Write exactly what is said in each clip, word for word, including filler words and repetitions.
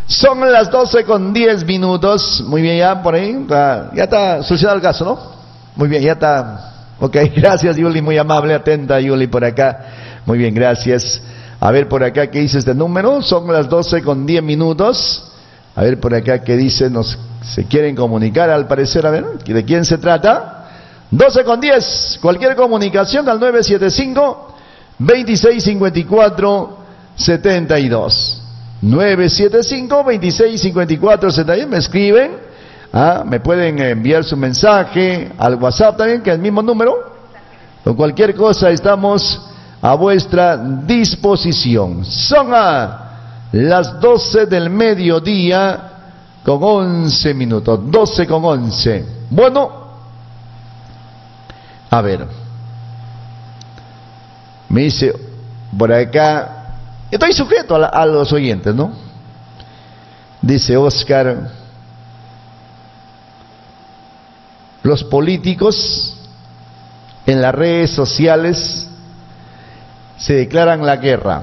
Son las doce con diez minutos. Muy bien, ya por ahí. Ya está solucionado el caso, ¿no? Muy bien, ya está. Ok, gracias Yuli, muy amable, atenta Yuli por acá. Muy bien, gracias. A ver por acá qué dice este número. Son las doce con diez minutos. A ver por acá qué dice. Nos se quieren comunicar al parecer. A ver, ¿de quién se trata? doce con diez. Cualquier comunicación al nueve siete cinco, veintiséis cincuenta y cuatro, setenta y dos. nueve siete cinco, veintiséis cincuenta y cuatro, setenta y dos. Me escriben. Ah, me pueden enviar su mensaje al WhatsApp también, que es el mismo número. Con cualquier cosa estamos a vuestra disposición. Son a las doce del mediodía con once minutos. doce con once. Bueno, a ver. Me dice por acá, estoy sujeto a, la, a los oyentes, ¿no? Dice Oscar, los políticos en las redes sociales se declaran la guerra.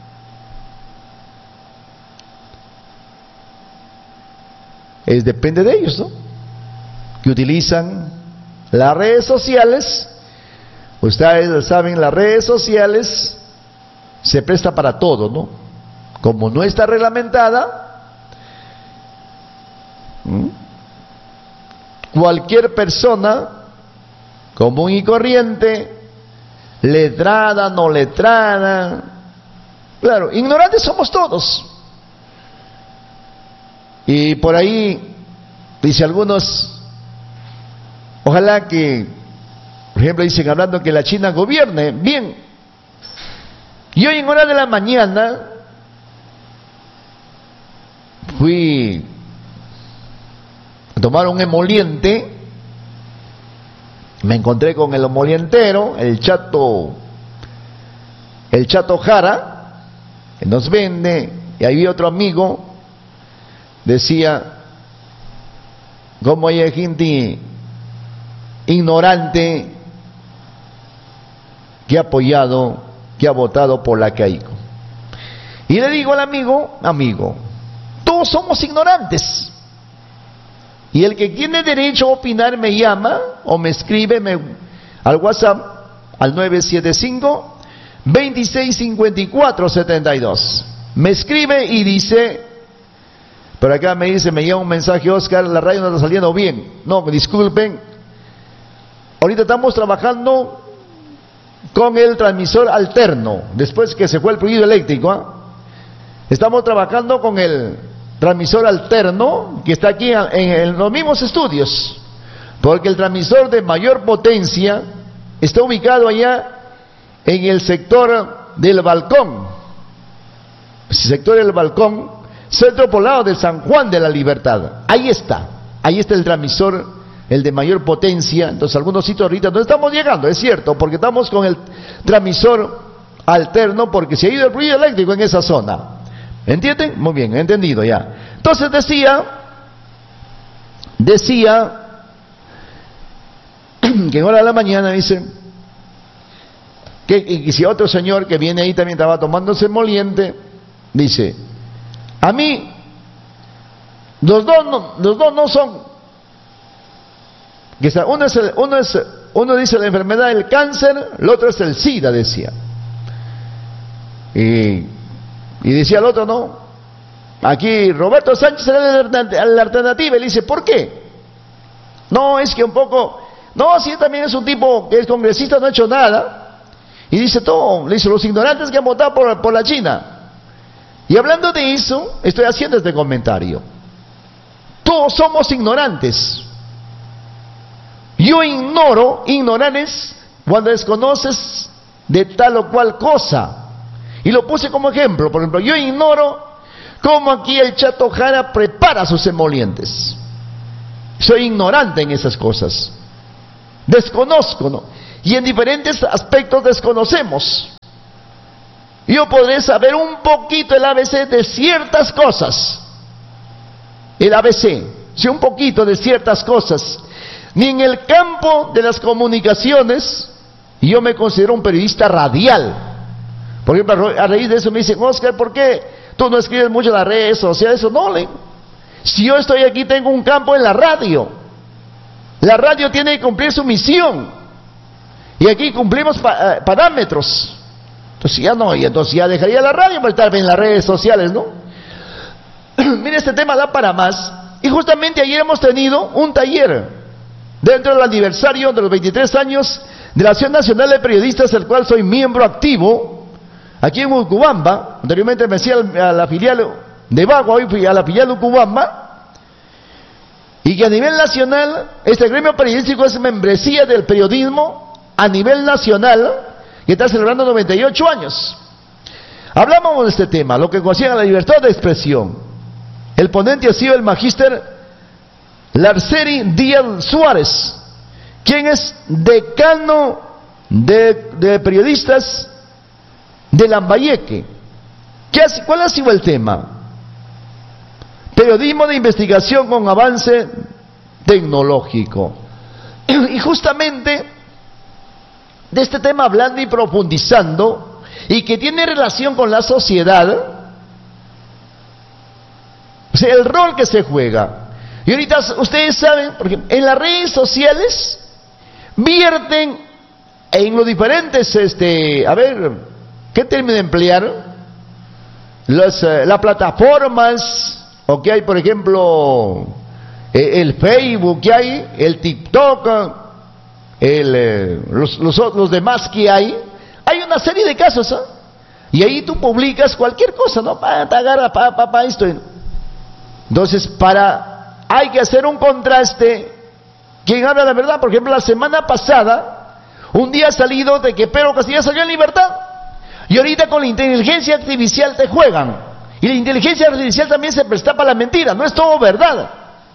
Es depende de ellos, ¿no? Que utilizan las redes sociales. Ustedes saben, las redes sociales se presta para todo, ¿no? Como no está reglamentada, ¿m? cualquier persona común y corriente, letrada, no letrada, claro, ignorantes somos todos. Y por ahí, dice algunos, ojalá que, por ejemplo, dicen hablando que la China gobierne bien. Y hoy en hora de la mañana fui a tomar un emoliente. Me encontré con el emolientero, el chato, el chato Jara, que nos vende. Y ahí vi otro amigo, decía, como hay gente ignorante que ha apoyado, que ha votado por la Keiko. Y le digo al amigo, amigo, todos somos ignorantes. Y el que tiene derecho a opinar me llama o me escribe me, al WhatsApp al nueve siete cinco, veintiséis cincuenta y cuatro, setenta y dos. Me escribe y dice, por acá me dice, me llega un mensaje, Oscar, la radio no está saliendo bien. No, me disculpen. Ahorita estamos trabajando con el transmisor alterno, después que se fue el fluido eléctrico. ¿eh? Estamos trabajando con el transmisor alterno que está aquí en, en los mismos estudios, porque el transmisor de mayor potencia está ubicado allá en el sector del Balcón, el sector del Balcón, centro poblado de San Juan de la Libertad. Ahí está, ahí está el transmisor, el de mayor potencia. Entonces algunos sitios ahorita no estamos llegando, es cierto, porque estamos con el transmisor alterno, porque se ha ido el ruido eléctrico en esa zona. ¿Entienden? Muy bien, entendido ya. Entonces decía, decía, que en hora de la mañana dice, que, y si otro señor que viene ahí también estaba tomándose emoliente, dice, a mí, los dos no, los dos no son, que uno es, el, uno es, uno dice la enfermedad del cáncer, el otro es el SIDA, decía. Y Y decía el otro, no, aquí Roberto Sánchez era la alternativa. Y le dice, ¿por qué? No, es que un poco, no, si también es un tipo que es congresista, no ha hecho nada. Y dice todo, le dice, los ignorantes que han votado por, por la China. Y hablando de eso, estoy haciendo este comentario. Todos somos ignorantes. Yo ignoro, ignorar es cuando desconoces de tal o cual cosa. Y lo puse como ejemplo. Por ejemplo, yo ignoro cómo aquí el Chato Jara prepara sus emolientes. Soy ignorante en esas cosas. Desconozco, ¿no? Y en diferentes aspectos desconocemos. Yo podré saber un poquito el A B C de ciertas cosas. El A B C, sí, un poquito de ciertas cosas. Ni en el campo de las comunicaciones, yo me considero un periodista radial. Por ejemplo, a raíz de eso me dicen, Oscar, ¿por qué tú no escribes mucho en las redes sociales, eso no, le. Si yo estoy aquí, tengo un campo en la radio. La radio tiene que cumplir su misión. Y aquí cumplimos pa uh, parámetros. Entonces ya no, y entonces ya dejaría la radio para estar en las redes sociales, ¿no? Mire, este tema da para más. Y justamente ayer hemos tenido un taller dentro del aniversario de los veintitrés años de la Asociación Nacional de Periodistas, del cual soy miembro activo, aquí en Ucubamba. Anteriormente me hacía a la filial de Bagua, hoy fui a la filial de Ucubamba. Y que a nivel nacional, este gremio periodístico es membresía del periodismo a nivel nacional, que está celebrando noventa y ocho años. Hablábamos de este tema, lo que conocían la libertad de expresión. El ponente ha sido el magíster Larceri Díaz Suárez, quien es decano de, de periodistas de Lambayeque. ¿Qué ha, ¿Cuál ha sido el tema? Periodismo de investigación con avance tecnológico. Y justamente de este tema hablando y profundizando, y que tiene relación con la sociedad, o sea, el rol que se juega. Y ahorita ustedes saben, porque en las redes sociales vierten en los diferentes, este, a ver, ¿qué término emplear? Las, eh, las plataformas, o que hay, por ejemplo, eh, el Facebook que hay, el TikTok, el, eh, los, los, los demás que hay, hay una serie de casos, ¿eh? Y ahí tú publicas cualquier cosa, ¿no? Para agarra, para, para, para esto. Entonces, para, hay que hacer un contraste. ¿Quién habla la verdad? Por ejemplo, la semana pasada, un día ha salido de que Pedro Castillo salió en libertad. Y ahorita con la inteligencia artificial te juegan. Y la inteligencia artificial también se presta para la mentira, no es todo verdad.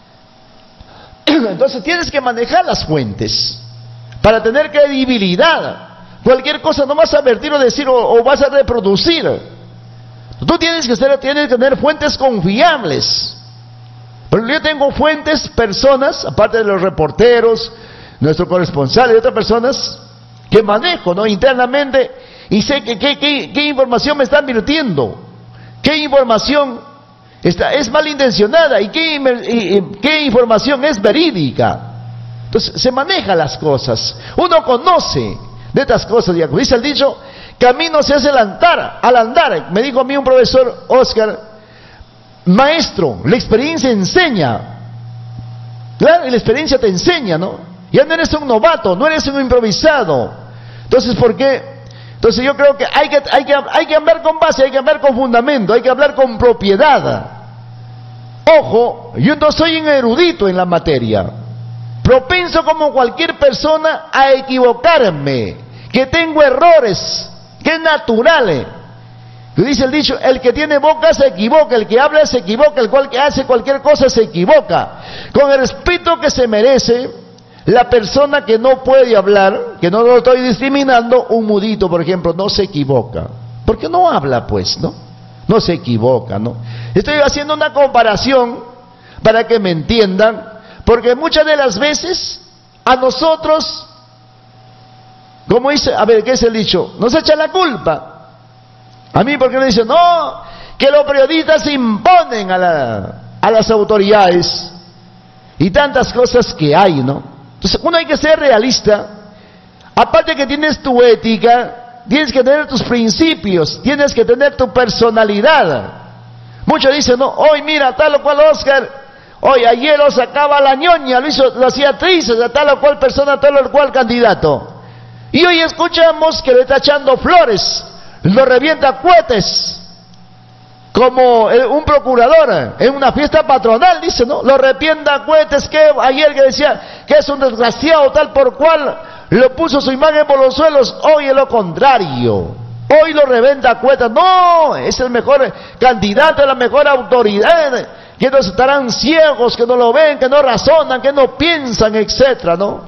Entonces tienes que manejar las fuentes para tener credibilidad. Cualquier cosa no vas a vertir o decir o, o vas a reproducir. Tú tienes que, ser, tienes que tener fuentes confiables. Pero yo tengo fuentes, personas, aparte de los reporteros, nuestro corresponsal y otras personas, que manejo, ¿no?, internamente, y sé que qué qué información me están virtiendo, qué información está, es malintencionada y qué, y, y, qué información es verídica. Entonces se manejan las cosas, uno conoce de estas cosas. Ya dice el dicho, camino se hace al andar, al andar. Me dijo a mí un profesor, Oscar, maestro, la experiencia enseña. Claro, y la experiencia te enseña, ¿no? Ya no eres un novato, no eres un improvisado. Entonces, ¿por qué? Entonces yo creo que hay que, hay que, hay que hablar con base, hay que hablar con fundamento, hay que hablar con propiedad. Ojo, yo no soy un erudito en la materia, propenso como cualquier persona a equivocarme, que tengo errores, que es natural. Dice el dicho, el que tiene boca se equivoca, el que habla se equivoca, el cual que hace cualquier cosa se equivoca. Con el respeto que se merece la persona que no puede hablar, que no lo estoy discriminando, un mudito, por ejemplo, no se equivoca. Porque no habla, pues, ¿no? No se equivoca, ¿no? Estoy haciendo una comparación para que me entiendan, porque muchas de las veces a nosotros, como dice, a ver, ¿qué es el dicho? Nos echan la culpa. A mí, porque me dicen, no, que los periodistas se imponen a, la, a las autoridades y tantas cosas que hay, ¿no? Entonces uno hay que ser realista. Aparte que tienes tu ética, tienes que tener tus principios, tienes que tener tu personalidad. Muchos dicen, no, hoy mira, tal o cual Oscar, hoy ayer lo sacaba la ñoña, lo hizo, lo hacía trizas a tal o cual persona, tal o cual candidato. Y hoy escuchamos que le está echando flores, lo revienta cohetes, como un procurador en una fiesta patronal, dice, ¿no? Lo revienta cohetes, que ayer que decía que es un desgraciado tal por cual lo puso su imagen por los suelos, hoy es lo contrario, hoy lo reventa cohetes, no, es el mejor candidato, la mejor autoridad, que no estarán ciegos, que no lo ven, que no razonan, que no piensan, etcétera, ¿no?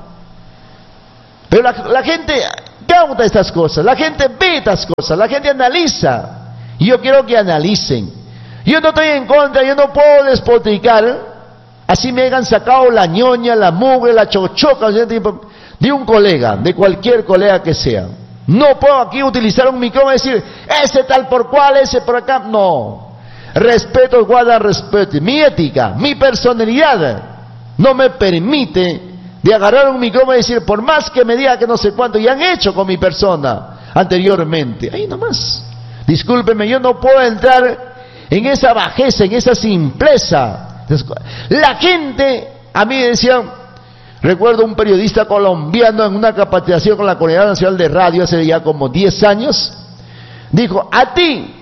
Pero la, la gente cauta estas cosas, la gente ve estas cosas, la gente analiza. Y yo quiero que analicen. Yo no estoy en contra, yo no puedo despotricar, así me hayan sacado la ñoña, la mugre, la chochoca de un colega, de cualquier colega que sea. No puedo aquí utilizar un micrófono y decir, ese tal por cual, ese por acá. No. respeto, guarda respeto. Mi ética, mi personalidad no me permite de agarrar un micrófono y decir, por más que me diga que no sé cuánto, y han hecho con mi persona anteriormente. Ahí nomás. Discúlpeme, yo no puedo entrar en esa bajeza, en esa simpleza. La gente, a mí me decían, recuerdo un periodista colombiano en una capacitación con la Comunidad Nacional de Radio hace ya como diez años, dijo, a ti,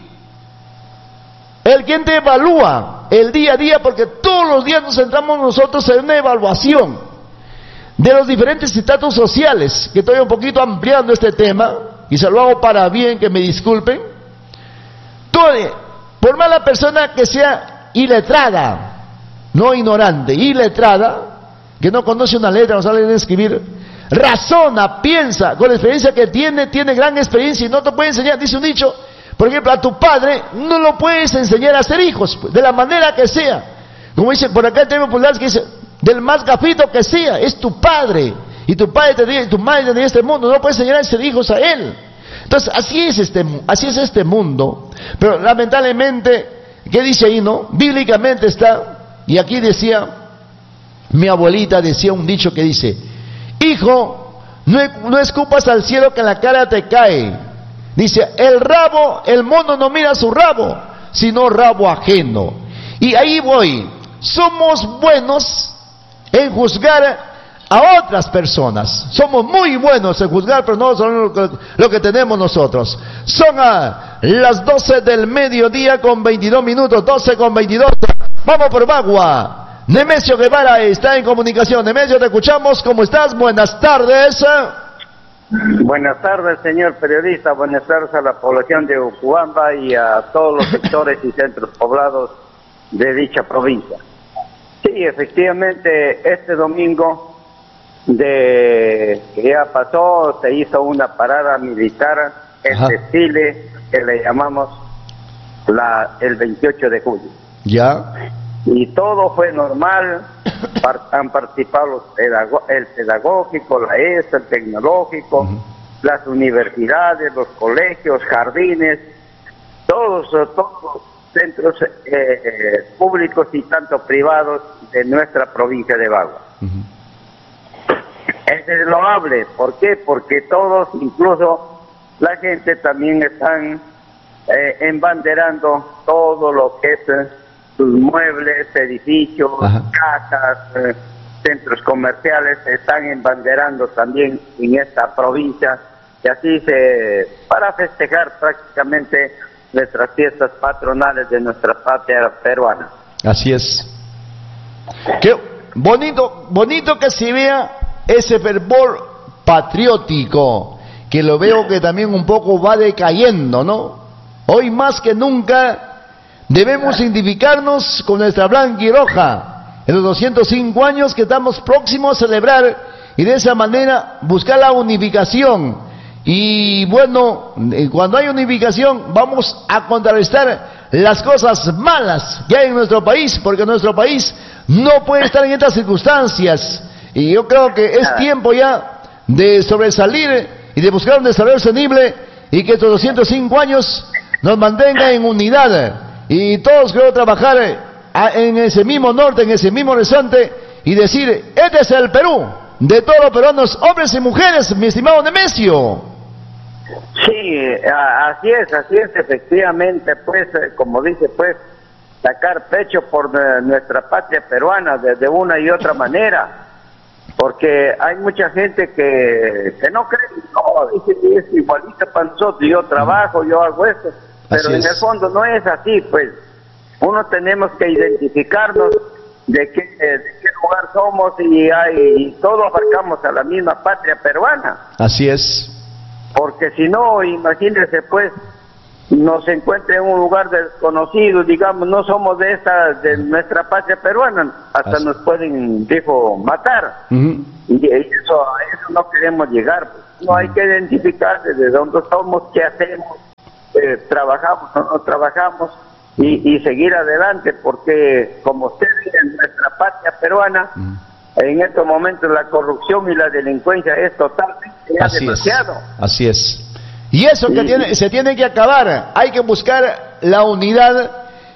el quien te evalúa el día a día, porque todos los días nos centramos nosotros en una evaluación de los diferentes estatus sociales, que estoy un poquito ampliando este tema, y se lo hago para bien, que me disculpen. Tú, por mala persona que sea iletrada, no ignorante, iletrada, que no conoce una letra, no sabe escribir, razona, piensa, con la experiencia que tiene, tiene gran experiencia y no te puede enseñar, dice un dicho, por ejemplo, a tu padre no lo puedes enseñar a ser hijos, de la manera que sea. Como dice por acá el tema popular, que dice, del más gafito que sea, es tu padre, y tu padre te, tu madre tenía este mundo, no puedes enseñar a ser hijos a él. Entonces, así es este, así es este mundo, pero lamentablemente, ¿qué dice ahí, no? Bíblicamente está, y aquí decía, mi abuelita decía un dicho que dice, hijo, no, no escupas al cielo que en la cara te cae. Dice, el rabo, el mono no mira su rabo, sino rabo ajeno. Y ahí voy, somos buenos en juzgar a otras personas. Somos muy buenos en juzgar, pero no son lo que, lo que tenemos nosotros. Son a las doce del mediodía con veintidós minutos, doce con veintidós. Vamos por Bagua. Nemesio Guevara está en comunicación. Nemesio, te escuchamos. ¿Cómo estás? Buenas tardes. Buenas tardes, señor periodista. Buenas tardes a la población de Ucuamba y a todos los sectores y centros poblados de dicha provincia. Sí, efectivamente, este domingo de que ya pasó, se hizo una parada militar, el Ajá. desfile que le llamamos la el veintiocho de julio. Ya. Y todo fue normal, han participado los pedago el pedagógico, la E S A, el tecnológico, uh-huh. las universidades, los colegios, jardines, todos, todos los centros eh, públicos y tanto privados de nuestra provincia de Bagua. Uh-huh. Es loable, ¿por qué? Porque todos, incluso la gente también están eh, embanderando todo lo que es eh, sus muebles, edificios, Ajá. casas, eh, centros comerciales, se están embanderando también en esta provincia, y así se, para festejar prácticamente nuestras fiestas patronales de nuestra patria peruana. Así es. Qué bonito, bonito que se vea ese fervor patriótico, que lo veo que también un poco va decayendo, ¿no? Hoy más que nunca debemos identificarnos con nuestra blanca y roja en los doscientos cinco años que estamos próximos a celebrar, y de esa manera buscar la unificación. Y bueno, cuando hay unificación vamos a contrarrestar las cosas malas que hay en nuestro país, porque nuestro país no puede estar en estas circunstancias, y yo creo que es tiempo ya de sobresalir y de buscar un desarrollo sostenible, y que estos doscientos cinco años nos mantenga en unidad. Y todos queremos trabajar en ese mismo norte, en ese mismo horizonte, y decir, este es el Perú de todos los peruanos, hombres y mujeres, mi estimado Nemesio. Sí, así es, así es, efectivamente, pues, como dice, pues, sacar pecho por nuestra patria peruana de, de una y otra manera, porque hay mucha gente que, que no cree, no, dice, es igualita para nosotros, yo trabajo, yo hago esto. Pero en el fondo no es así, pues. Uno tenemos que identificarnos de qué, de qué lugar somos y, hay, y todos abarcamos a la misma patria peruana. Así es. Porque si no, imagínense, pues, nos encuentra en un lugar desconocido, digamos, no somos de esta, de nuestra patria peruana, hasta así nos pueden, dijo, matar. Uh-huh. Y eso, a eso no queremos llegar, pues. No hay que identificarse de dónde somos, qué hacemos. Eh, trabajamos o no trabajamos y, y seguir adelante, porque como usted dice, en nuestra patria peruana mm. en estos momentos la corrupción y la delincuencia es totalmente así demasiado. Es, así es. Y eso que sí. tiene, se tiene que acabar. Hay que buscar la unidad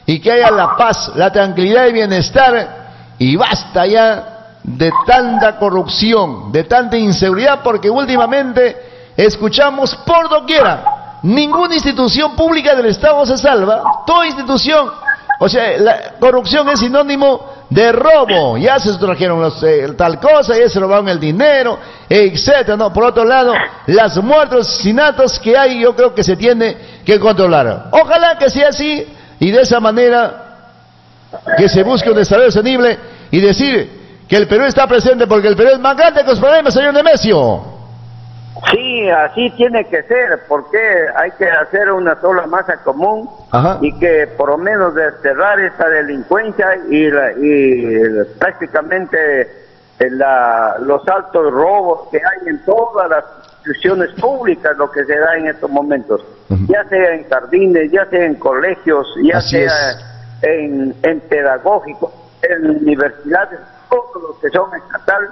y que haya la paz, la tranquilidad y bienestar, y basta ya de tanta corrupción, de tanta inseguridad, porque últimamente escuchamos por doquiera, ninguna institución pública del Estado se salva, toda institución, o sea, la corrupción es sinónimo de robo, ya se trajeron los, eh, tal cosa, ya se robaron el dinero, etcétera, no, por otro lado, las muertes, asesinatos que hay, yo creo que se tiene que controlar. Ojalá que sea así, y de esa manera, que se busque un desarrollo sostenible, y decir que el Perú está presente, porque el Perú es más grande que los problemas, señor Nemesio. Sí, así tiene que ser, porque hay que hacer una sola masa común. Ajá. Y que por lo menos desterrar esta delincuencia y, la, y prácticamente la, los altos robos que hay en todas las instituciones públicas, lo que se da en estos momentos, uh-huh. ya sea en jardines, ya sea en colegios, ya Así sea en, en pedagógicos, en universidades, todo lo que son estatal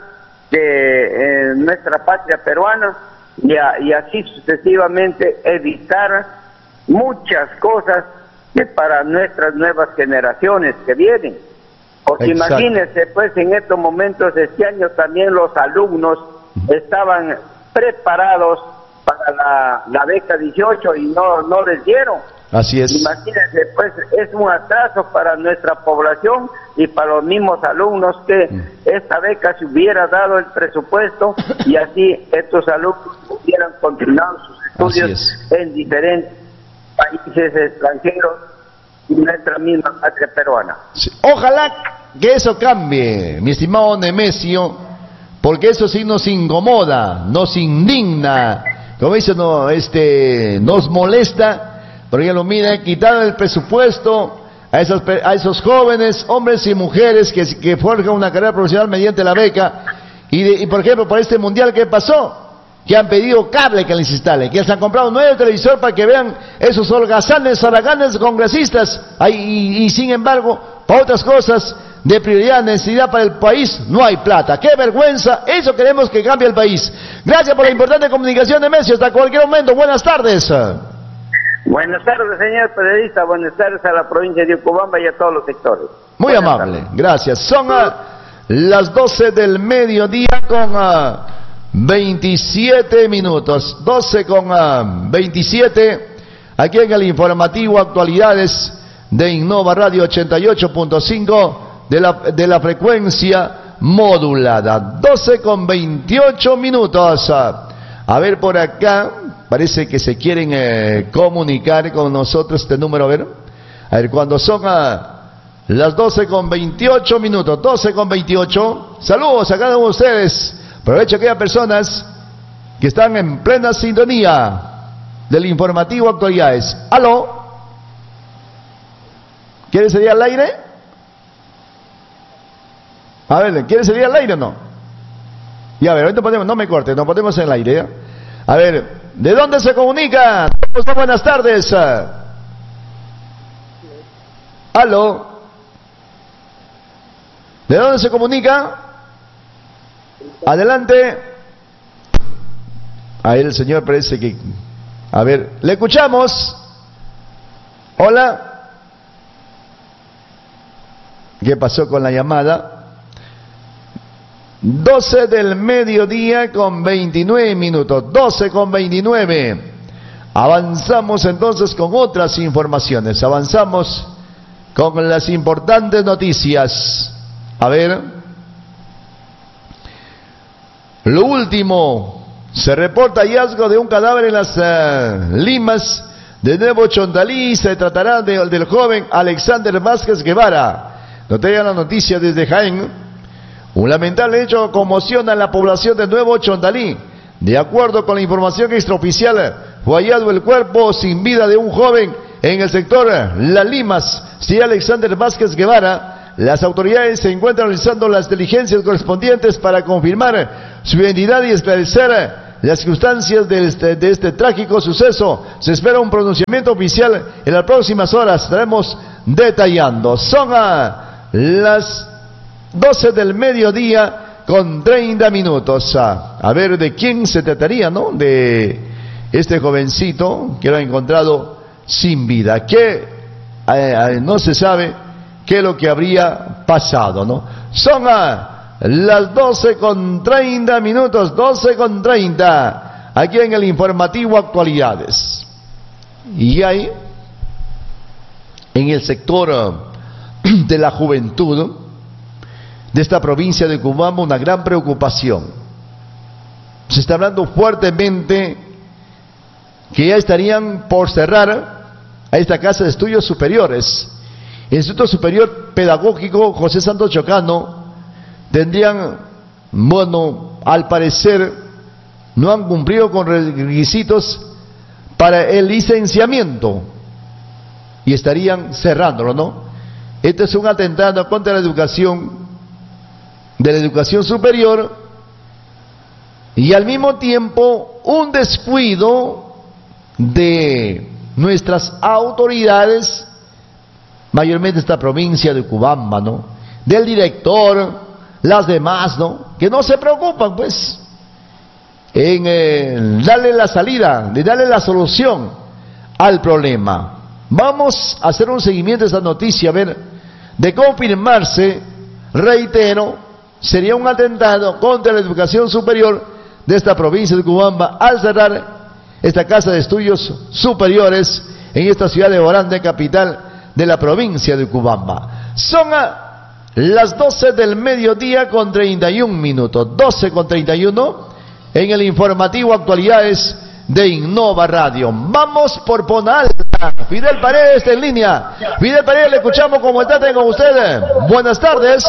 de eh, nuestra patria peruana, y, a, y así sucesivamente evitar muchas cosas que para nuestras nuevas generaciones que vienen. Porque Exacto. imagínense, pues en estos momentos, este año también los alumnos estaban preparados para la, la beca dieciocho y no, no les dieron. Así es. Imagínense, pues es un atraso para nuestra población y para los mismos alumnos que mm. esta beca se hubiera dado el presupuesto y así estos alumnos hubieran continuado sus estudios en diferentes países extranjeros y nuestra misma patria peruana. Sí. Ojalá que eso cambie, mi estimado Nemesio, porque eso sí nos incomoda, nos indigna, como dice, no, este, nos molesta, porque lo mira, quitaron el presupuesto a esos, a esos jóvenes, hombres y mujeres que, que forjan una carrera profesional mediante la beca, y, de, y por ejemplo, por este mundial, ¿qué pasó? Que han pedido cable que les instale, que se han comprado un nuevo televisor para que vean esos holgazanes, haraganes congresistas, Ay, y, y sin embargo, para otras cosas de prioridad, necesidad para el país, no hay plata. ¡Qué vergüenza! Eso queremos que cambie el país. Gracias por la importante comunicación, Nemesio. Hasta cualquier momento. Buenas tardes. Buenas tardes, señor periodista. Buenas tardes a la provincia de Ucubamba y a todos los sectores. Muy Buenas amable. Tardes. Gracias. Son uh, las doce del mediodía con... Uh, veintisiete minutos, doce con veintisiete, aquí en el informativo Actualidades de Innova Radio ochenta y ocho punto cinco de la, de la frecuencia modulada, doce con veintiocho minutos. A ver por acá, parece que se quieren eh, comunicar con nosotros este número, a ver, a ver, cuando son a las doce con veintiocho minutos, doce con veintiocho, saludos a cada uno de ustedes. Aprovecho a aquellas personas que están en plena sintonía del informativo Actualidades. ¿Aló? ¿Quiere salir al aire? A ver, ¿quiere salir al aire o no? Ya, a ver, ahorita ponemos, no me corte, nos ponemos en el aire, ¿ya? A ver, ¿de dónde se comunica? Buenas tardes. ¿Aló? ¿De dónde se comunica? Adelante. A él el señor parece que... A ver, le escuchamos. Hola. ¿Qué pasó con la llamada? doce del mediodía con veintinueve minutos. doce con veintinueve. Avanzamos entonces con otras informaciones. Avanzamos con las importantes noticias. A ver... Lo último, se reporta hallazgo de un cadáver en las uh, limas de Nuevo Chontalí. Se tratará de, del joven Alexander Vázquez Guevara. Nos trae la noticia desde Jaén. Un lamentable hecho conmociona a la población de Nuevo Chontalí. De acuerdo con la información extraoficial, fue hallado el cuerpo sin vida de un joven en el sector Las Limas, sí, Alexander Vázquez Guevara. Las autoridades se encuentran realizando las diligencias correspondientes para confirmar su identidad y esclarecer las circunstancias de este, de este trágico suceso. Se espera un pronunciamiento oficial en las próximas horas. Estaremos detallando. Son a las doce del mediodía con treinta minutos. A, a ver de quién se trataría, ¿no? De este jovencito que lo ha encontrado sin vida. ¿Qué eh, eh, no se sabe qué es lo que habría pasado, ¿no? Son a las doce con treinta minutos, doce con treinta, aquí en el informativo Actualidades. Y hay en el sector de la juventud de esta provincia de Cubamba una gran preocupación. Se está hablando fuertemente que ya estarían por cerrar a esta casa de estudios superiores. El Instituto Superior Pedagógico José Santos Chocano tendrían, bueno, al parecer no han cumplido con requisitos para el licenciamiento y estarían cerrándolo, ¿no? Este es un atentado contra la educación, de la educación superior, y al mismo tiempo un descuido de nuestras autoridades, mayormente esta provincia de Cubamba, ¿no? Del director, las demás, ¿no? Que no se preocupan, pues, en eh, darle la salida, de darle la solución al problema. Vamos a hacer un seguimiento de esta noticia, a ver, de confirmarse, reitero, sería un atentado contra la educación superior de esta provincia de Cubamba al cerrar esta casa de estudios superiores en esta ciudad de Orande, capital de la provincia de Cubamba. Son a las doce del mediodía con treinta y un minutos, doce con treinta y uno, en el informativo Actualidades de Innova Radio. Vamos por Ponalta. Fidel Paredes está en línea. Fidel Paredes, le escuchamos. ¿Cómo está? Tengo usted. Buenas tardes.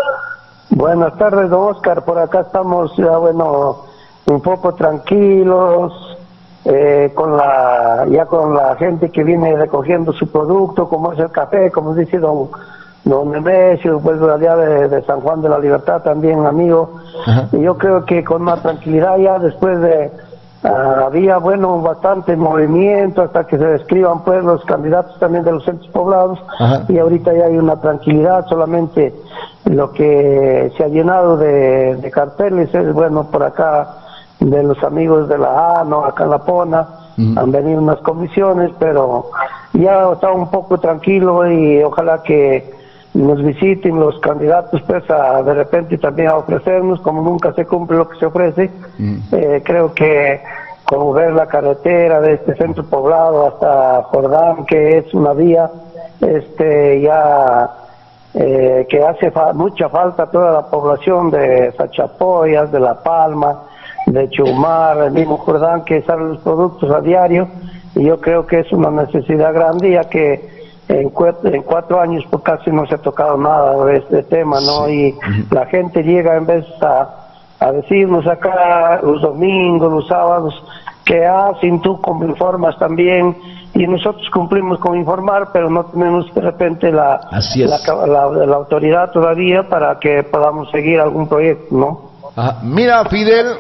Buenas tardes, don Oscar. Por acá estamos ya, bueno, un poco tranquilos, eh, con la, ya con la gente que viene recogiendo su producto, como es el café, como dice don, don Nemesio, pues allá de, de San Juan de la Libertad también, amigo. Ajá. Y yo creo que con más tranquilidad ya después de, uh, había, bueno, bastante movimiento hasta que se describan, pues, los candidatos también de los centros poblados. Ajá. Y ahorita ya hay una tranquilidad, solamente lo que se ha llenado de, de carteles es, bueno, por acá de los amigos de la A, no, acá en La Pona, uh-huh. Han venido unas comisiones, pero ya está un poco tranquilo y ojalá que nos visiten los candidatos, pues, a, de repente también a ofrecernos, como nunca se cumple lo que se ofrece. Uh-huh. eh, creo que como ver la carretera de este centro poblado hasta Jordán, que es una vía, este, ya... Eh, que hace fa mucha falta a toda la población de Sachapoyas, de La Palma, de Chumar, el mismo Jordán, que salen los productos a diario, y yo creo que es una necesidad grande, ya que en, cu en cuatro años pues casi no se ha tocado nada de este tema, ¿no? Sí. Y la gente llega en vez a, a decirnos acá los domingos, los sábados, que hacen, tú como informas también, y nosotros cumplimos con informar, pero no tenemos de repente la, la, la, la autoridad todavía para que podamos seguir algún proyecto, ¿no? Ajá. Mira, Fidel,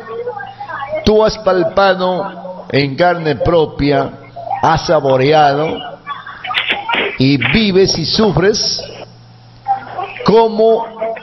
tú has palpado en carne propia, has saboreado y vives y sufres cómo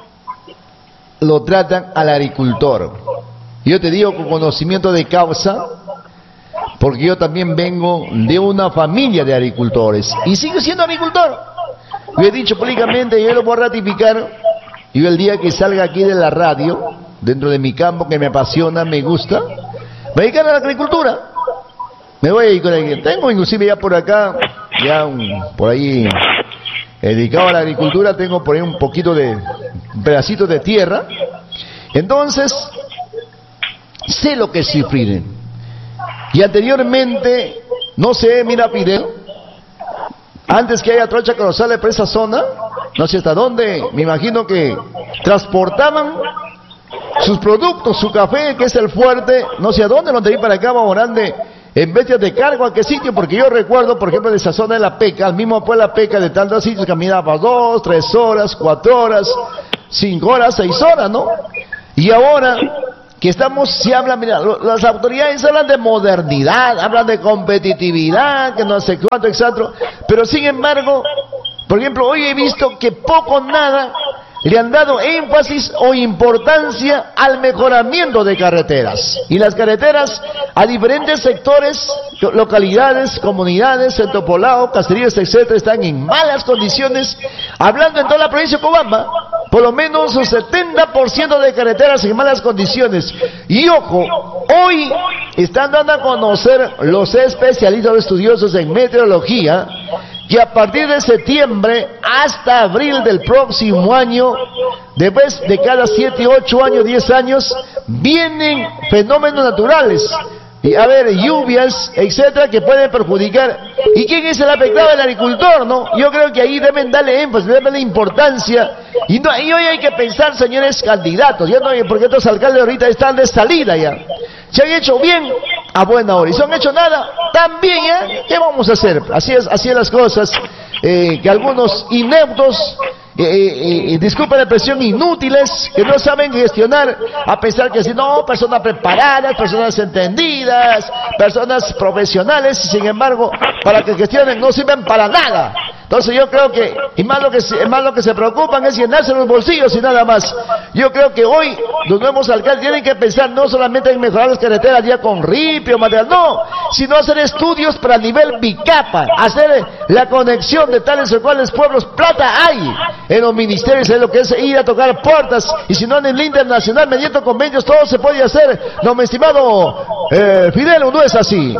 lo tratan al agricultor. Yo te digo con conocimiento de causa, porque yo también vengo de una familia de agricultores y sigo siendo agricultor. Yo he dicho públicamente, yo lo voy a ratificar, yo el día que salga aquí de la radio, dentro de mi campo que me apasiona, me gusta, me voy a dedicar a la agricultura. Me voy a dedicar a... Tengo inclusive ya por acá, ya un, por ahí, dedicado a la agricultura, tengo por ahí un poquito de, un pedacito de tierra. Entonces, sé lo que es sufrir. Y anteriormente, no sé, mira, Fidel, antes que haya trocha colosal por esa zona, no sé hasta dónde, me imagino que transportaban sus productos, su café, que es el fuerte, no sé a dónde, donde ir para acá, Morande, en vez de cargo a qué sitio, porque yo recuerdo, por ejemplo, de esa zona de la Peca, al mismo pues la Peca de tantos sitios, caminaba dos, tres horas, cuatro horas, cinco horas, seis horas, ¿no? Y ahora que estamos, si hablan, mira, las autoridades hablan de modernidad, hablan de competitividad, que no sé cuánto, etcétera, pero sin embargo, por ejemplo, hoy he visto que poco nada le han dado énfasis o importancia al mejoramiento de carreteras. Y las carreteras a diferentes sectores localidades, comunidades, en Topolao, caserías, etcétera, están en malas condiciones. Hablando en toda la provincia de Cobamba, por lo menos un setenta por ciento de carreteras en malas condiciones. Y ojo, hoy están dando a conocer los especialistas estudiosos en meteorología que a partir de septiembre hasta abril del próximo año, después de cada siete, ocho años, diez años, vienen fenómenos naturales. Y a ver, lluvias, etcétera, que pueden perjudicar. ¿Y quién es el afectado? El agricultor, ¿no? Yo creo que ahí deben darle énfasis, deben darle importancia. Y, no, y hoy hay que pensar, señores candidatos, ya no, porque estos alcaldes ahorita están de salida ya. Se han hecho bien, a buena hora. Y si no han hecho nada, también ya, ¿qué vamos a hacer? Así es, así es las cosas, eh, que algunos ineptos, Eh, eh, eh, disculpen la expresión, inútiles, que no saben gestionar, a pesar que si no, personas preparadas, personas entendidas, personas profesionales, y sin embargo, para que gestionen no sirven para nada. Entonces yo creo que, y más lo que se, más lo que se preocupan es llenarse los bolsillos y nada más. Yo creo que hoy los nuevos alcaldes tienen que pensar no solamente en mejorar las carreteras ya con ripio, material, no, sino hacer estudios para nivel bicapa, hacer la conexión de tales o cuales pueblos. Plata hay en los ministerios, en lo que es ir a tocar puertas, y si no en el internacional, mediante convenios, todo se puede hacer. No, mi estimado eh, Fidel, ¿no es así?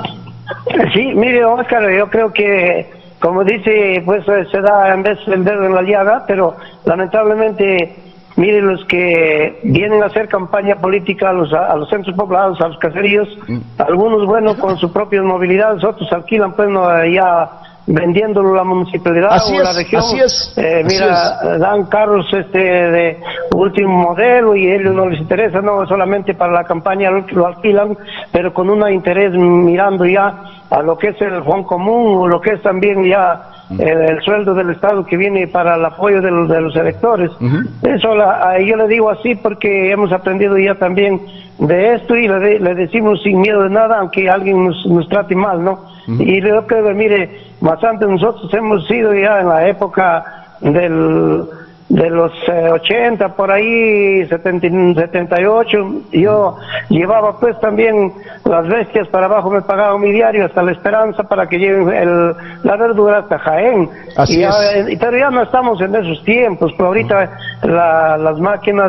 Sí, mire, Óscar, yo creo que, como dice, pues se da en vez el dedo en la llaga, pero lamentablemente, mire, los que vienen a hacer campaña política a los, a los centros poblados, a los caseríos, mm. algunos, bueno, con sus propias movilidades, otros alquilan, pues, no, ya vendiéndolo la municipalidad así o la es, región. Así es, eh, mira, así es. Dan carros este de último modelo y a ellos no les interesa, no solamente para la campaña lo, lo alquilan, pero con un interés mirando ya a lo que es el Juan Común o lo que es también ya el, el sueldo del Estado que viene para el apoyo de los, de los electores. Uh-huh. Eso la, yo le digo así porque hemos aprendido ya también de esto y le, le decimos sin miedo de nada, aunque alguien nos, nos trate mal, ¿no? Uh-huh. Y yo creo que, mire, más antes nosotros hemos sido ya en la época del de los eh, ochenta, por ahí, setenta, setenta y ocho, yo llevaba pues también las bestias para abajo, me pagaba mi diario hasta La Esperanza para que lleven el, la verdura hasta Jaén. Así y ya, es. Pero ya no estamos en esos tiempos, pero ahorita la, las máquinas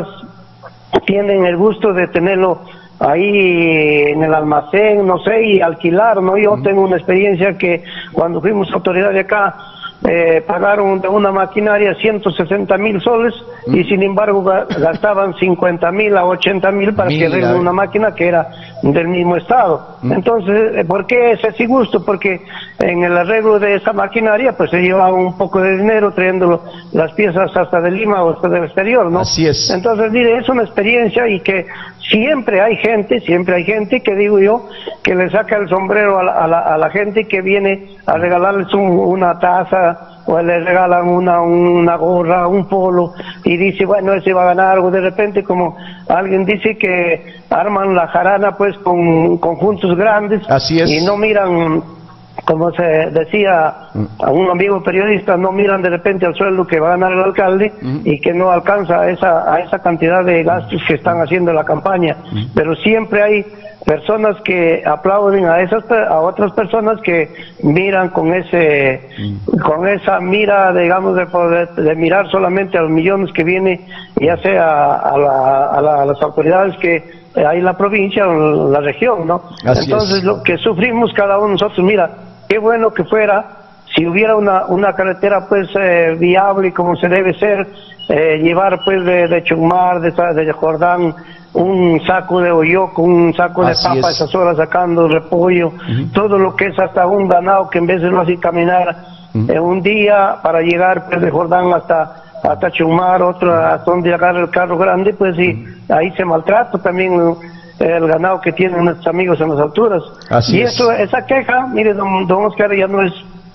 tienen el gusto de tenerlo ahí en el almacén, no sé, y alquilar, ¿no? Yo uh-huh. tengo una experiencia que cuando fuimos autoridad de acá, Eh, pagaron de una maquinaria ciento sesenta mil soles mm. y sin embargo gastaban cincuenta mil a ochenta mil para Mira. que arreglen una máquina que era del mismo estado. Mm. Entonces, ¿por qué ese disgusto? Porque en el arreglo de esa maquinaria pues se llevaba un poco de dinero trayendo las piezas hasta de Lima o hasta del exterior, ¿no? Así es. Entonces, mire, es una experiencia y que siempre hay gente, siempre hay gente que digo yo, que le saca el sombrero a la, a la, a la gente que viene a regalarles un, una taza o le regalan una, una gorra, un polo y dice, bueno, ese va a ganar algo. De repente, como alguien dice que arman la jarana pues con conjuntos grandes. Así es. Y no miran, como se decía a un amigo periodista, no miran de repente al sueldo que va a ganar el alcalde uh-huh. y que no alcanza a esa, a esa cantidad de gastos que están haciendo en la campaña. Uh-huh. Pero siempre hay personas que aplauden a esas a otras personas que miran con ese uh-huh. con esa mira, digamos, de poder de mirar solamente a los millones que viene, ya sea a, la, a, la, a las autoridades que hay en la provincia o en la región, ¿no? Así Entonces es. Lo que sufrimos cada uno de nosotros, mira, qué bueno que fuera si hubiera una una carretera pues eh, viable como se debe ser, eh, llevar pues de, de Chumar, de, de Jordán, un saco de hoyoco, un saco de Así papa, es. esas horas sacando repollo, uh-huh. todo lo que es hasta un ganado que en vez de lo así caminar uh-huh. eh, un día para llegar pues de Jordán hasta hasta Chumar, otro hasta donde agarra el carro grande, pues sí, uh-huh. ahí se maltrata también el ganado que tienen nuestros amigos en las alturas. Así y es. eso, esa queja, mire, don, don Oscar, ya no es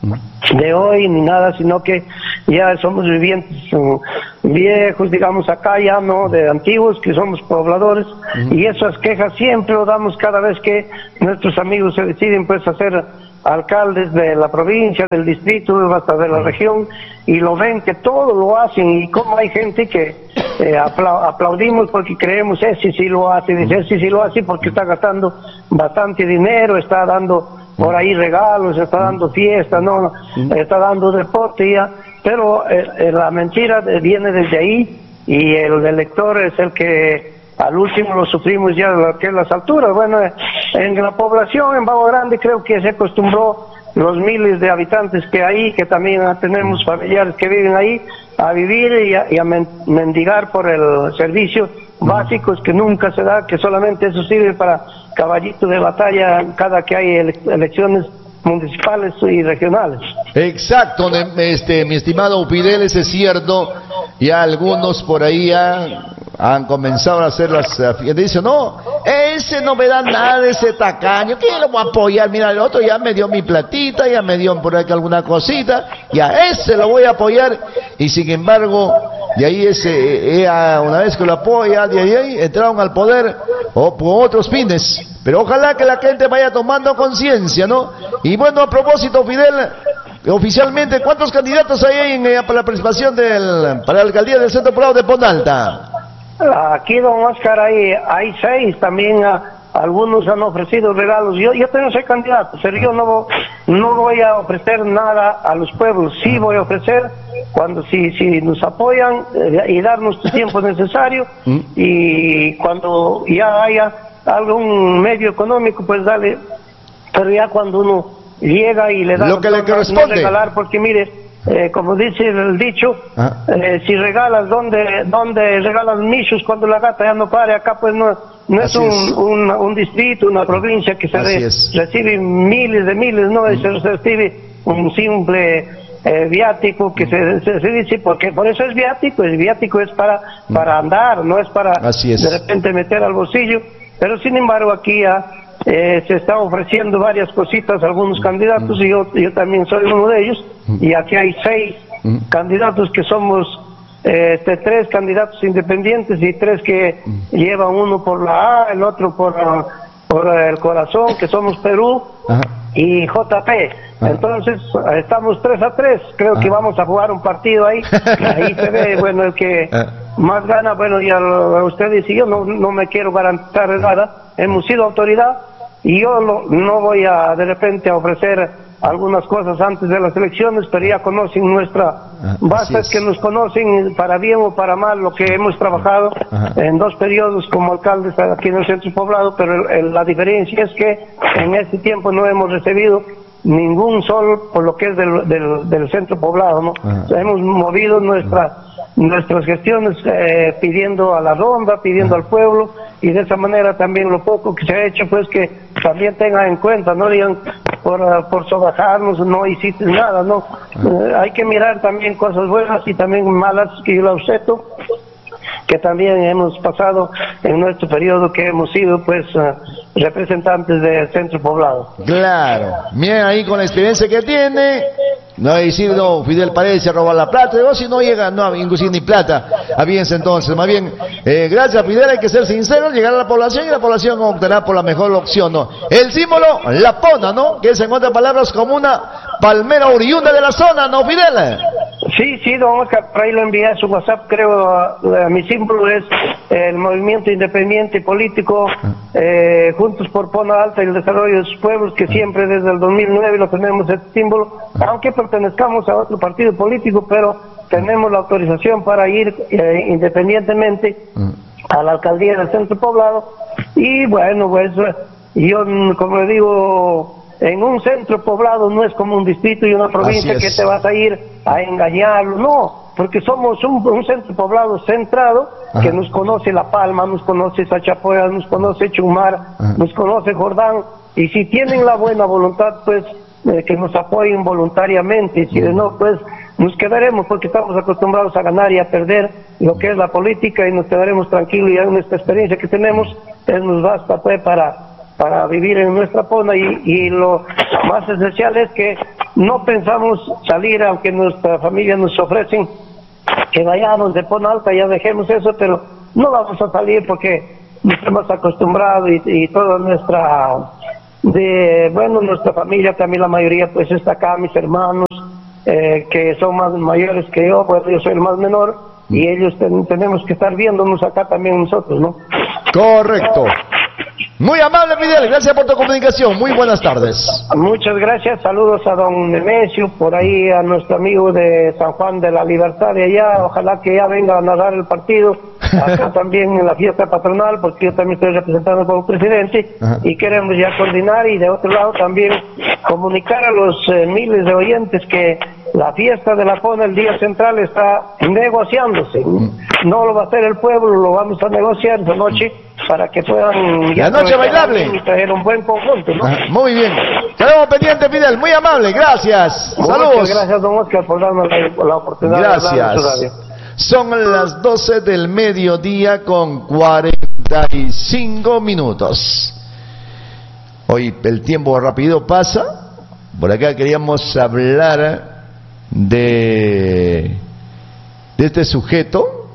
de hoy ni nada, sino que ya somos vivientes um, viejos, digamos, acá ya, ¿no? De antiguos, que somos pobladores, uh-huh. y esas quejas siempre lo damos cada vez que nuestros amigos se deciden, pues, hacer alcaldes de la provincia, del distrito, hasta de la uh-huh. región, y lo ven que todo lo hacen, y como hay gente que eh, apla- aplaudimos porque creemos, ese sí lo hace, dice, ese sí lo hace porque está gastando bastante dinero, está dando por ahí regalos, está dando fiesta, no, está dando deporte ya, pero eh, eh, la mentira viene desde ahí y el elector es el que al último lo sufrimos ya lo que es las alturas. Bueno, en la población, en Vago Grande, creo que se acostumbró los miles de habitantes que hay, que también tenemos familiares que viven ahí, a vivir y a, y a mendigar por el servicio básicos que nunca se da, que solamente eso sirve para caballito de batalla cada que hay ele elecciones municipales y regionales. Exacto, este, mi estimado Fidel, ese es cierto. Ya algunos por ahí ya han comenzado a hacer las fiestas. Dicen, no, ese no me da nada, ese tacaño, ¿qué lo voy a apoyar? Mira, el otro ya me dio mi platita, ya me dio por aquí alguna cosita, y a ese lo voy a apoyar. Y sin embargo, de ahí ese, eh, una vez que lo apoya, de ahí entraron al poder o por otros fines. Pero ojalá que la gente vaya tomando conciencia, ¿no? Y bueno, a propósito, Fidel, oficialmente, ¿cuántos candidatos hay en, eh, para la participación del, para la alcaldía del Centro Poblado de Ponalta? Aquí, don Oscar, hay, hay seis, también a, algunos han ofrecido regalos. Yo, yo tengo seis candidatos, pero yo no, no voy a ofrecer nada a los pueblos. Sí voy a ofrecer cuando si, si nos apoyan eh, y darnos el tiempo necesario, y cuando ya haya algún medio económico, pues dale, pero ya cuando uno llega y le da lo que le corresponde, no regalar, porque mire, eh, como dice el dicho, eh, si regalas, ¿dónde, dónde regalas nichos cuando la gata ya no pare? Acá pues no, no es un, es un, un distrito, una provincia que se re, recibe miles de miles, no, mm. se, se recibe un simple eh, viático que se, se, se dice, porque por eso es viático, el viático es para, mm. para andar, no es para es. de repente meter al bolsillo. Pero sin embargo aquí ya eh, se están ofreciendo varias cositas a algunos candidatos, y yo, yo también soy uno de ellos, y aquí hay seis candidatos que somos, eh, este, tres candidatos independientes y tres que llevan, uno por la A, el otro por, uh, por el corazón, que somos Perú. Ajá. Y J P. Ajá. Entonces estamos tres a tres, creo Ajá. que vamos a jugar un partido ahí, ahí se ve, bueno, el que más gana, bueno, ya lo, ustedes y yo no, no me quiero garantizar nada, hemos sido autoridad, y yo lo, no voy a de repente a ofrecer algunas cosas antes de las elecciones, pero ya conocen nuestra, basta es que nos conocen para bien o para mal lo que hemos trabajado Ajá. en dos periodos como alcaldes aquí en el Centro Poblado, pero el, el, la diferencia es que en este tiempo no hemos recibido ningún sol por lo que es del, del, del Centro Poblado, ¿no? O sea, hemos movido nuestra, nuestras gestiones eh, pidiendo a la ronda, pidiendo Ajá. al pueblo, y de esa manera también lo poco que se ha hecho, pues que también tengan en cuenta, no digan por, uh, por sobajarnos, no hiciste nada, no. Uh, hay que mirar también cosas buenas y también malas, que yo lo acepto, que también hemos pasado en nuestro periodo, que hemos sido pues uh, representantes del Centro Poblado. Claro, bien, ahí con la experiencia que tiene, no ha decidido Fidel Paredes a robar la plata, o si no llega, no a inclusive ni plata, avíense entonces, más bien, eh, gracias Fidel, hay que ser sinceros, llegar a la población y la población optará por la mejor opción, ¿no? El símbolo, la pona, ¿no? Que es en otras palabras como una palmera oriunda de la zona, ¿no, Fidel? Sí, sí, don Oscar, por ahí lo envié a su WhatsApp, creo, uh, mi símbolo es el movimiento independiente político, eh, Juntos por Pona Alta y el Desarrollo de sus Pueblos, que siempre desde el dos mil nueve lo tenemos este símbolo, aunque pertenezcamos a otro partido político, pero tenemos la autorización para ir eh, independientemente a la alcaldía del Centro Poblado, y bueno, pues yo, como le digo, en un centro poblado no es como un distrito y una provincia que te vas a ir a engañarlo, no, porque somos un, un centro poblado centrado, Ajá. que nos conoce La Palma, nos conoce Sachapoya, nos conoce Chumar, Ajá. nos conoce Jordán, y si tienen la buena voluntad, pues eh, que nos apoyen voluntariamente, y si de no, pues nos quedaremos, porque estamos acostumbrados a ganar y a perder lo que es la política, y nos quedaremos tranquilos, y en esta experiencia que tenemos, es, nos basta pues para para vivir en nuestra Pona, y, y lo más esencial es que no pensamos salir, aunque nuestra familia nos ofrecen que vayamos de Pona Alta, ya dejemos eso, pero no vamos a salir porque nos hemos acostumbrado, y, y toda nuestra, de bueno, nuestra familia también, la mayoría pues está acá, mis hermanos, eh, que son más mayores que yo, pues yo soy el más menor, y ellos ten, tenemos que estar viéndonos acá también nosotros, ¿no? Correcto. Muy amable, Fidel, gracias por tu comunicación. Muy buenas tardes. Muchas gracias, saludos a don Nemesio, por ahí a nuestro amigo de San Juan de la Libertad de allá, ojalá que ya venga a narrar el partido, acá también en la fiesta patronal, porque yo también estoy representando como presidente. Ajá. Y queremos ya coordinar y de otro lado también comunicar a los eh, miles de oyentes que la fiesta de la Pona el día central está negociándose, no lo va a hacer el pueblo, lo vamos a negociar esta noche para que puedan la noche bailable y traer un buen conjunto, ¿no? Ajá, muy bien, quedamos pendientes, Fidel, muy amable, gracias. Muchas saludos. Gracias, don Oscar, por darnos la, la oportunidad. Gracias. De hablar en su radio. Son las doce del mediodía con cuarenta y cinco minutos. Hoy el tiempo rápido pasa. Por acá queríamos hablar de, de este sujeto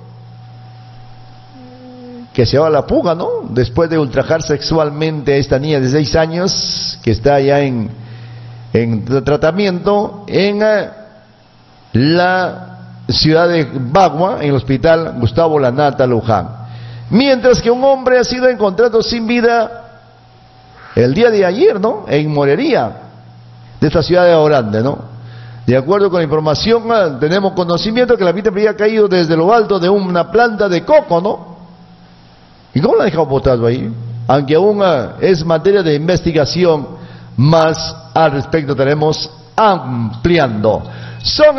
que se va a la fuga, ¿no? Después de ultrajar sexualmente a esta niña de seis años que está ya en, en tratamiento en la ciudad de Bagua, en el hospital Gustavo Lanata, Luján. Mientras que un hombre ha sido encontrado sin vida el día de ayer, ¿no? En Morería, de esta ciudad de Orande, ¿no? De acuerdo con la información, tenemos conocimiento que la víctima había caído desde lo alto de una planta de coco, ¿no? ¿Y cómo la ha dejado botado ahí? Aunque aún es materia de investigación, más al respecto tenemos ampliando. Son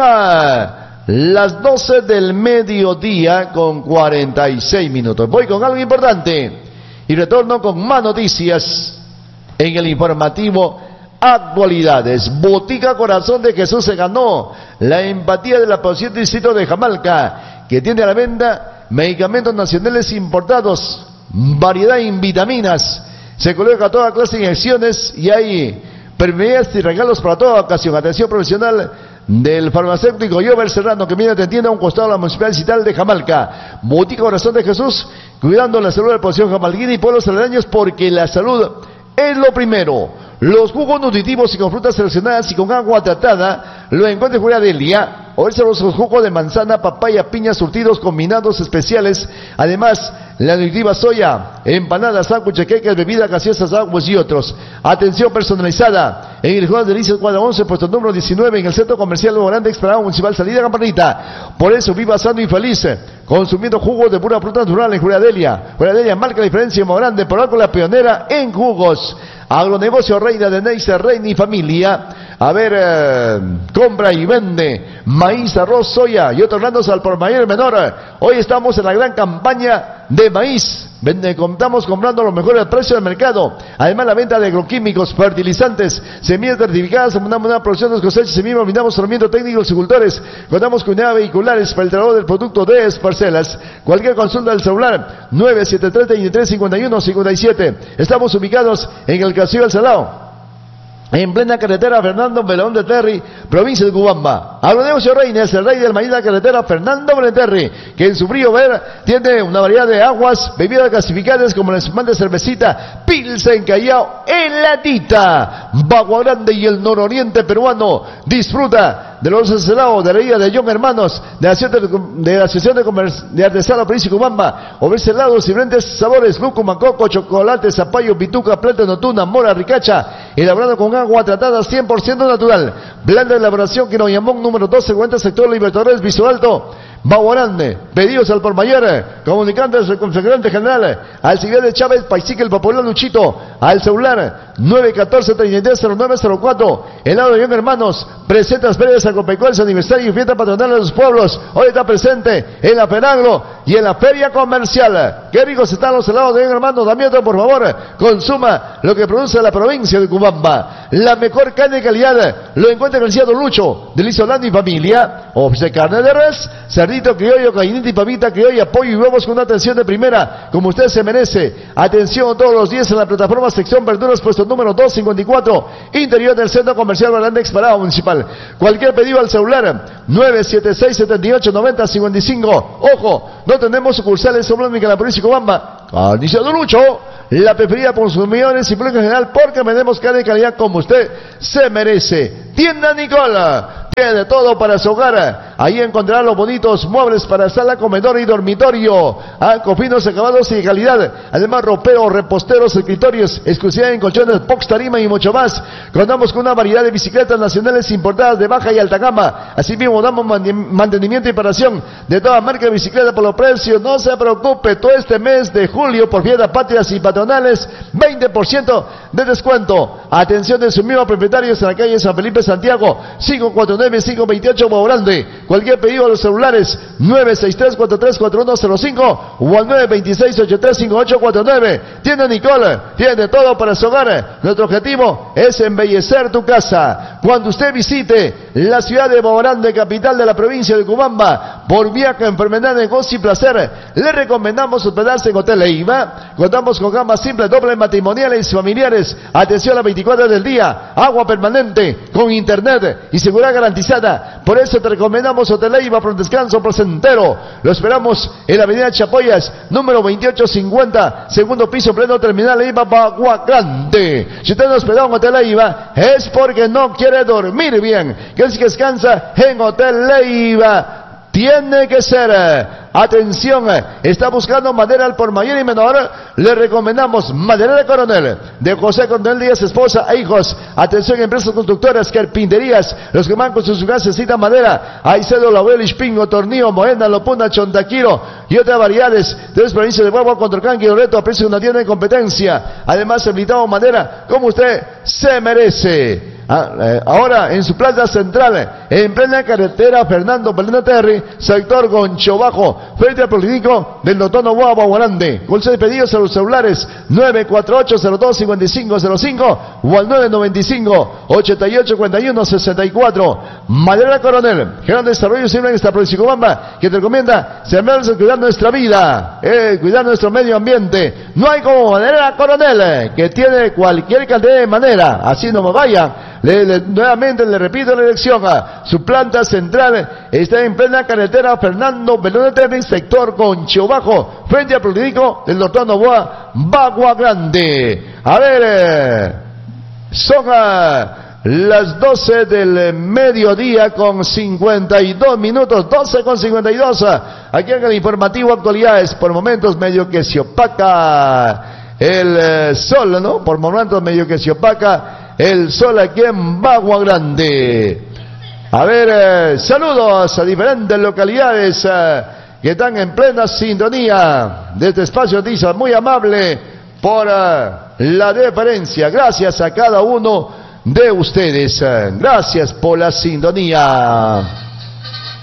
a las doce del mediodía con cuarenta y seis minutos. Voy con algo importante y retorno con más noticias en el informativo Actualidades. Botica Corazón de Jesús se ganó la empatía de la población del distrito de Jamalca, que tiene a la venta medicamentos nacionales importados, variedad en vitaminas, se coloca toda clase de inyecciones y hay permeables y regalos para toda ocasión. Atención profesional del farmacéutico Jover Serrano, que viene atendiendo a un costado de la Municipalidad Distrital de Jamalca. Botica Corazón de Jesús, cuidando la salud de la población jamalquina y pueblos aledaños, porque la salud es lo primero. Los jugos nutritivos y con frutas seleccionadas y con agua tratada lo encuentra en Juega Delia. Ofrece los jugos de manzana, papaya, piña, surtidos combinados especiales. Además, la nutritiva soya, empanadas, sándwiches, queques, bebidas gaseosas, aguas y otros. Atención personalizada en el Juego de Delicias, cuadra once, puesto número diecinueve, en el Centro Comercial Nuevo Grande, Explanada Municipal, salida Campanita. Por eso, viva sano y feliz, consumiendo jugos de pura fruta natural en Juega Delia. Juega Delia marca la diferencia en Nuevo Grande, por algo la pionera en jugos. Agronegocio Reina de Neisser, Reina y Familia. A ver, eh, compra y vende maíz, arroz, soya y otros granos al por mayor y menor. Hoy estamos en la gran campaña de maíz. Vende, contamos comprando los mejores precios del mercado. Además, la venta de agroquímicos, fertilizantes, semillas certificadas, una buena producción de las cosechas, semillas, brindamos tratamiento técnico a los agricultores. Contamos con unidades vehiculares para el traslado del producto de parcelas. Cualquier consulta del celular nueve siete tres, tres tres, cinco uno cinco siete. Estamos ubicados en el Castillo del Salao, en plena carretera Fernando Belón de Terry, provincia de Cubamba. Agronegocio Reina es el rey del maíz de la carretera Fernando Belón de Terry, que en su frío ver tiene una variedad de aguas, bebidas gasificadas como la espumante cervecita Pilsen Callao en latita. Bagua Grande y el nororiente peruano disfruta de los helados de la isla de John Hermanos, de la Asociación de, de, la Asociación de, Comercio, de Artesanos Provincia de Cubamba. Ofrece helados y diferentes sabores: lúcuma, coco, chocolate, zapallo, pituca, plátano, tuna, mora, ricacha, elaborado con agua tratada cien por ciento natural. Blanda de elaboración Quinoyamón número doce, cuenta sector Libertadores, Visual Alto, Bagua Grande. Pedidos al por mayor, comunicantes del configurante general al Civil de Chávez, Paisique, el popular Luchito, al celular nueve uno cuatro, tres tres cero nueve cero cuatro. Helado de John Hermanos, presentas ferias agropecuarias, aniversario y fiesta patronal de los pueblos. Hoy está presente en la Penagro y en la feria comercial. Qué ricos están los helados de John Hermanos. Dame otro, por favor. Consuma lo que produce la provincia de Cubamba. La mejor carne de calidad lo encuentra en el Ciado Lucho, Delicia Holanda y Familia. Ofrece carne de res, cerdito criollo, gallinita y pavita criolla, pollo y huevos con una atención de primera, como usted se merece. Atención todos los días en la plataforma sección verduras, puesto número doscientos cincuenta y cuatro, interior del Centro Comercial Grande Explanada Municipal. Cualquier pedido al celular nueve siete seis, siete ocho, nueve cero cinco cinco. Ojo, no tenemos sucursales económicas en la provincia de Cubamba. Carnicería Lucho, la preferida por consumidores y público en general, porque vendemos carne de calidad como usted se merece. Tienda Nicola. Tiene todo para su hogar. Ahí encontrará los bonitos muebles para sala, comedor y dormitorio. Ah, con finos acabados y de calidad. Además, roperos, reposteros, escritorios, exclusividad en colchones, box, tarima y mucho más. Contamos con una variedad de bicicletas nacionales importadas de baja y alta gama. Asimismo, damos mantenimiento y reparación de toda marca de bicicleta por los precios. No se preocupe, todo este mes de julio, por fiestas patrias y patronales, veinte por ciento de descuento. Atención de sus mismos propietarios en la calle San Felipe, Santiago, cinco cuatro nueve, cinco dos ocho, Grande. Cualquier pedido a los celulares nueve seis tres, cuatro tres cuatro uno cero cinco o al nueve dos seis, ocho tres cinco ocho cuatro nueve. Tienda Nicole, tiene todo para su hogar. Nuestro objetivo es embellecer tu casa. Cuando usted visite la ciudad de Grande, capital de la provincia de Cubamba, por viaje, enfermedad, negocio y placer, le recomendamos hospedarse en Hotel Leiva. Contamos con camas simples, dobles, matrimoniales y familiares. Atención a las veinticuatro horas del día, agua permanente, con internet y seguridad garantizada. Por eso te recomendamos Hotel Leiva, Front Descanso Placentero. Lo esperamos en la avenida Chapoyas, número veintiocho cincuenta, segundo piso, pleno terminal Leiva, Bagua Grande. Si usted no hospedado en Hotel Leiva, es porque no quiere dormir bien. Que es que descansa en Hotel Leiva. Tiene que ser. Atención, está buscando madera al por mayor y menor. Le recomendamos Madera de Coronel, de José Coronel Díaz, esposa e hijos. Atención, empresas constructoras, carpinterías. Los que van con sus casas necesitan madera. Aicedo, Laurel, Ispingo, Tornillo, Moena, Lopuna, Chontaquiro y otras variedades. Tres provincias de Guagua, Controlcán, Quiroleto, a precio de una tienda de competencia. Además, habilitamos madera como usted se merece. Ah, eh, ahora en su plaza central, en plena carretera Fernando Belén Terry, sector Goncho Bajo, frente al Político del doctor Novoa, Grande. Con sus pedidos a los celulares nueve cuatro ocho, cero dos, cinco cinco cero cinco o al nueve nueve cinco, ocho ocho, cuatro uno, seis cuatro. Madera Coronel, gran desarrollo siempre en esta provincia de Cubamba, que te recomienda sembrarse, cuidar nuestra vida, eh, cuidar nuestro medio ambiente. No hay como Madera Coronel, que tiene cualquier cantidad de madera. Así no me vaya. Le, le, nuevamente le repito la dirección. A su planta central está en plena carretera Fernando Belén Terry, sector Concho Bajo, frente al político del doctor Novoa, Bagua Grande. A ver, eh, son uh, las doce del mediodía con cincuenta y dos minutos, doce con cincuenta y dos. Aquí en el informativo actualidades, por momentos medio que se opaca el eh, sol, ¿no? Por momentos medio que se opaca el sol aquí en Bagua Grande. A ver, eh, saludos a diferentes localidades eh, que están en plena sintonía de este espacio. Dice muy amable por eh, la deferencia. Gracias a cada uno de ustedes. Eh, gracias por la sintonía.